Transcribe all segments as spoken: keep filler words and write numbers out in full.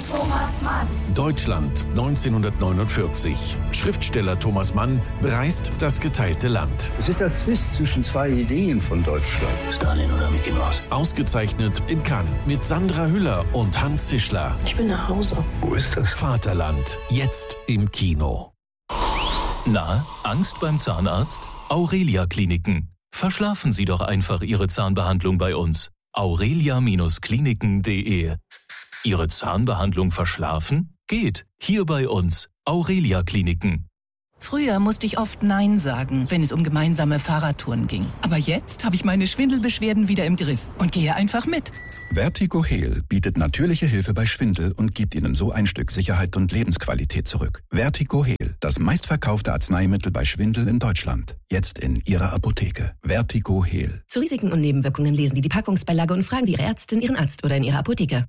Thomas Mann. Deutschland neunzehnhundertneunundvierzig. Schriftsteller Thomas Mann bereist das geteilte Land. Es ist der Zwist zwischen zwei Ideen von Deutschland. Stalin oder Mickey Mouse? Ausgezeichnet in Cannes mit Sandra Hüller und Hans Zischler. Ich will nach Hause. Wo ist das? Vaterland, jetzt im Kino. Na, Angst beim Zahnarzt? Aurelia Kliniken. Verschlafen Sie doch einfach Ihre Zahnbehandlung bei uns. aurelia Kliniken punkt de. Ihre Zahnbehandlung verschlafen? Geht. Hier bei uns. Aurelia Kliniken. Früher musste ich oft Nein sagen, wenn es um gemeinsame Fahrradtouren ging. Aber jetzt habe ich meine Schwindelbeschwerden wieder im Griff und gehe einfach mit. Vertigo Heal bietet natürliche Hilfe bei Schwindel und gibt Ihnen so ein Stück Sicherheit und Lebensqualität zurück. Vertigo Heal, das meistverkaufte Arzneimittel bei Schwindel in Deutschland. Jetzt in Ihrer Apotheke. Vertigo Heal. Zu Risiken und Nebenwirkungen lesen Sie die Packungsbeilage und fragen Sie Ihre Ärztin, Ihren Arzt oder in Ihrer Apotheke.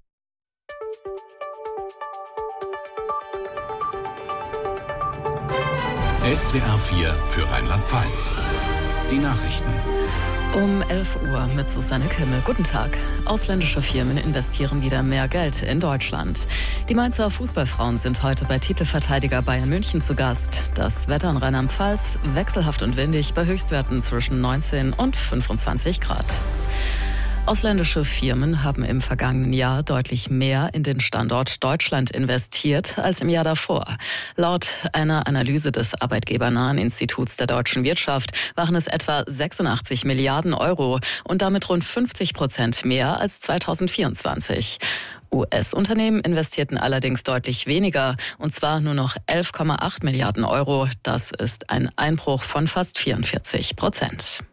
S W R vier für Rheinland-Pfalz. Die Nachrichten. Um elf Uhr mit Susanne Kimmel. Guten Tag. Ausländische Firmen investieren wieder mehr Geld in Deutschland. Die Mainzer Fußballfrauen sind heute bei Titelverteidiger Bayern München zu Gast. Das Wetter in Rheinland-Pfalz wechselhaft und windig bei Höchstwerten zwischen neunzehn und fünfundzwanzig Grad. Ausländische Firmen haben im vergangenen Jahr deutlich mehr in den Standort Deutschland investiert als im Jahr davor. Laut einer Analyse des arbeitgebernahen Instituts der deutschen Wirtschaft waren es etwa sechsundachtzig Milliarden Euro und damit rund fünfzig Prozent mehr als zweitausendvierundzwanzig. U S-Unternehmen investierten allerdings deutlich weniger, und zwar nur noch elf Komma acht Milliarden Euro. Das ist ein Einbruch von fast vierundvierzig Prozent.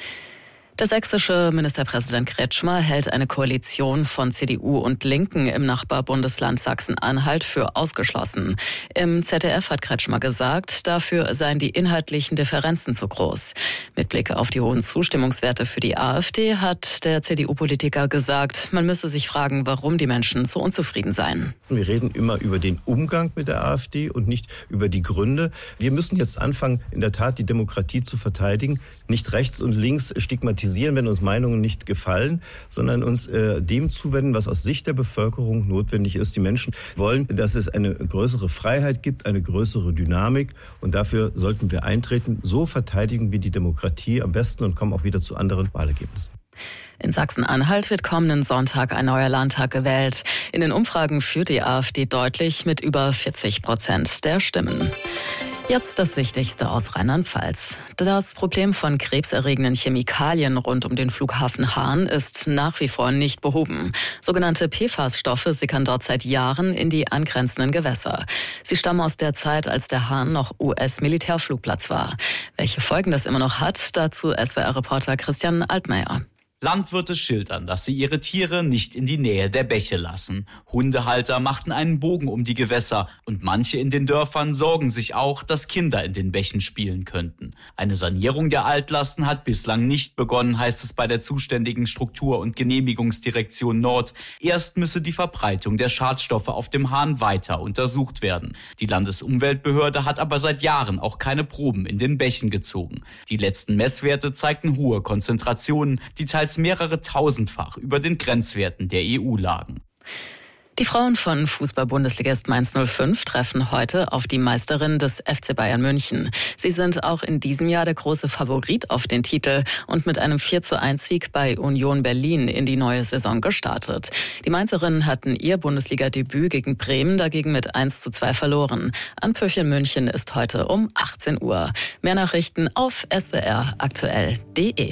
Der sächsische Ministerpräsident Kretschmer hält eine Koalition von C D U und Linken im Nachbarbundesland Sachsen-Anhalt für ausgeschlossen. Im Z D F hat Kretschmer gesagt, dafür seien die inhaltlichen Differenzen zu groß. Mit Blick auf die hohen Zustimmungswerte für die AfD hat der C D U-Politiker gesagt, man müsse sich fragen, warum die Menschen so unzufrieden seien. Wir reden immer über den Umgang mit der AfD und nicht über die Gründe. Wir müssen jetzt anfangen, in der Tat die Demokratie zu verteidigen, nicht rechts und links stigmatisieren, wenn uns Meinungen nicht gefallen, sondern uns äh, dem zuwenden, was aus Sicht der Bevölkerung notwendig ist. Die Menschen wollen, dass es eine größere Freiheit gibt, eine größere Dynamik, und dafür sollten wir eintreten. So verteidigen wir die Demokratie am besten und kommen auch wieder zu anderen Wahlergebnissen. In Sachsen-Anhalt wird kommenden Sonntag ein neuer Landtag gewählt. In den Umfragen führt die AfD deutlich mit über vierzig Prozent der Stimmen. Jetzt das Wichtigste aus Rheinland-Pfalz. Das Problem von krebserregenden Chemikalien rund um den Flughafen Hahn ist nach wie vor nicht behoben. Sogenannte P F A S-Stoffe sickern dort seit Jahren in die angrenzenden Gewässer. Sie stammen aus der Zeit, als der Hahn noch U S-Militärflugplatz war. Welche Folgen das immer noch hat, dazu S W R-Reporter Christian Altmaier. Landwirte schildern, dass sie ihre Tiere nicht in die Nähe der Bäche lassen. Hundehalter machten einen Bogen um die Gewässer und manche in den Dörfern sorgen sich auch, dass Kinder in den Bächen spielen könnten. Eine Sanierung der Altlasten hat bislang nicht begonnen, heißt es bei der zuständigen Struktur- und Genehmigungsdirektion Nord. Erst müsse die Verbreitung der Schadstoffe auf dem Hahn weiter untersucht werden. Die Landesumweltbehörde hat aber seit Jahren auch keine Proben in den Bächen gezogen. Die letzten Messwerte zeigten hohe Konzentrationen, die teils mehrere tausendfach über den Grenzwerten der E U lagen. Die Frauen von Fußball-Bundesligist Mainz null fünf treffen heute auf die Meisterin des F C Bayern München. Sie sind auch in diesem Jahr der große Favorit auf den Titel und mit einem vier zu eins Sieg bei Union Berlin in die neue Saison gestartet. Die Mainzerinnen hatten ihr Bundesliga-Debüt gegen Bremen dagegen mit eins zu zwei verloren. Anpfiff in München ist heute um achtzehn Uhr. Mehr Nachrichten auf s w r aktuell punkt de.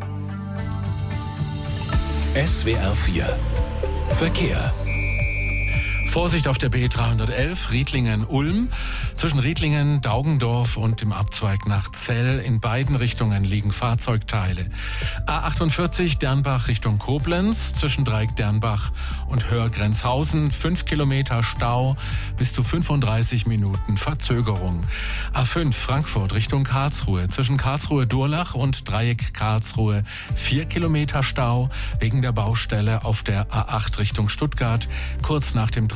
S W R vier Verkehr. Vorsicht auf der B dreihundertelf Riedlingen-Ulm. Zwischen Riedlingen, Daugendorf und dem Abzweig nach Zell in beiden Richtungen liegen Fahrzeugteile. A achtundvierzig Dernbach Richtung Koblenz. Zwischen Dreieck-Dernbach und Hörgrenzhausen fünf Kilometer Stau, bis zu fünfunddreißig Minuten Verzögerung. A fünf Frankfurt Richtung Karlsruhe. Zwischen Karlsruhe-Durlach und Dreieck Karlsruhe vier Kilometer Stau wegen der Baustelle auf der A acht Richtung Stuttgart, kurz nach dem Dreieck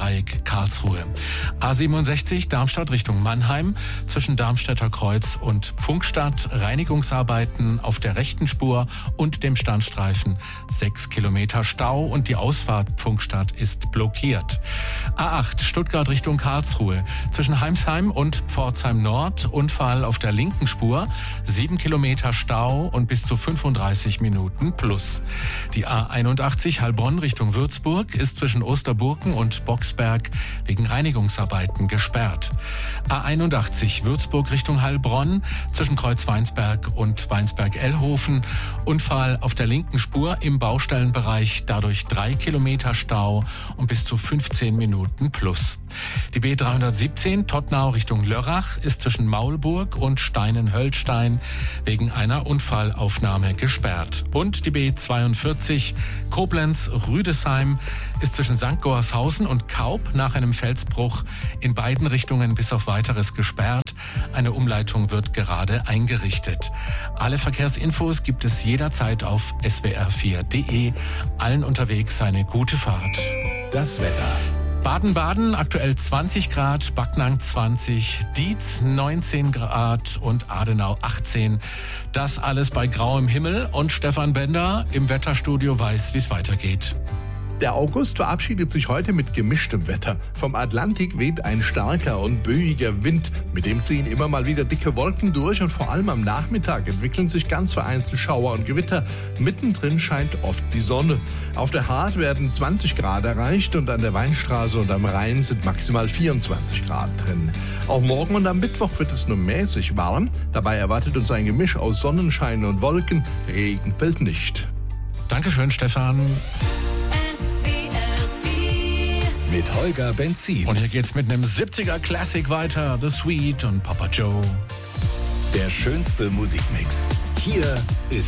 Dreieck Karlsruhe. A siebenundsechzig Darmstadt Richtung Mannheim zwischen Darmstädter Kreuz und Pfunkstadt. Reinigungsarbeiten auf der rechten Spur und dem Standstreifen. Sechs Kilometer Stau und die Ausfahrt Pfunkstadt ist blockiert. A acht Stuttgart Richtung Karlsruhe zwischen Heimsheim und Pforzheim Nord. Unfall auf der linken Spur. Sieben Kilometer Stau und bis zu fünfunddreißig Minuten plus. Die A einundachtzig Heilbronn Richtung Würzburg ist zwischen Osterburken und Boxberg wegen Reinigungsarbeiten gesperrt. A einundachtzig Würzburg Richtung Heilbronn zwischen Kreuz-Weinsberg und Weinsberg-Ellhofen. Unfall auf der linken Spur im Baustellenbereich, dadurch drei Kilometer Stau und bis zu fünfzehn Minuten plus. Die B dreihundertsiebzehn Tottnau Richtung Lörrach ist zwischen Maulburg und Steinen-Höllstein wegen einer Unfallaufnahme gesperrt. Und die B zweiundvierzig Koblenz-Rüdesheim ist zwischen Sankt Goarshausen und Kaup nach einem Felsbruch in beiden Richtungen bis auf Weiteres gesperrt. Eine Umleitung wird gerade eingerichtet. Alle Verkehrsinfos gibt es jederzeit auf s w r vier punkt d e. Allen unterwegs eine gute Fahrt. Das Wetter. Baden-Baden aktuell zwanzig Grad, Backnang zwanzig, Dietz neunzehn Grad und Adenau achtzehn. Das alles bei grauem Himmel und Stefan Bender im Wetterstudio weiß, wie es weitergeht. Der August verabschiedet sich heute mit gemischtem Wetter. Vom Atlantik weht ein starker und böiger Wind. Mit dem ziehen immer mal wieder dicke Wolken durch und vor allem am Nachmittag entwickeln sich ganz vereinzelt Schauer und Gewitter. Mittendrin scheint oft die Sonne. Auf der Hart werden zwanzig Grad erreicht und an der Weinstraße und am Rhein sind maximal vierundzwanzig Grad drin. Auch morgen und am Mittwoch wird es nur mäßig warm. Dabei erwartet uns ein Gemisch aus Sonnenschein und Wolken. Regen fällt nicht. Dankeschön, Stefan. Mit Holger Benzin. Und hier geht's mit einem siebziger Classic weiter. The Sweet und Papa Joe. Der schönste Musikmix. Hier ist